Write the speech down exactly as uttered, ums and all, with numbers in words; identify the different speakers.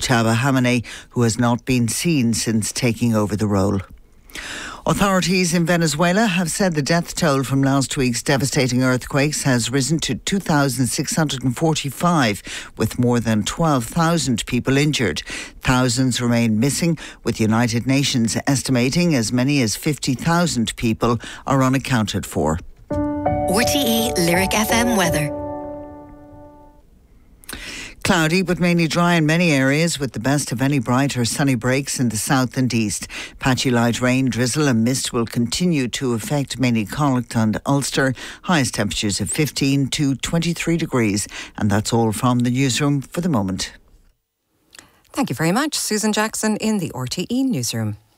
Speaker 1: Mujtaba Khamenei, who has not been seen since taking over the role. Authorities in Venezuela have said the death toll from last week's devastating earthquakes has risen to two thousand six hundred forty-five, with more than twelve thousand people injured. Thousands remain missing, with the United Nations estimating as many as fifty thousand people are unaccounted for.
Speaker 2: R T E Lyric F M weather.
Speaker 1: Cloudy but mainly dry in many areas, with the best of any bright or sunny breaks in the south and east. Patchy light rain, drizzle and mist will continue to affect mainly Connacht and Ulster. Highest temperatures of fifteen to twenty-three degrees. And that's all from the newsroom for the moment.
Speaker 3: Thank you very much, Susan Jackson in the R T E newsroom.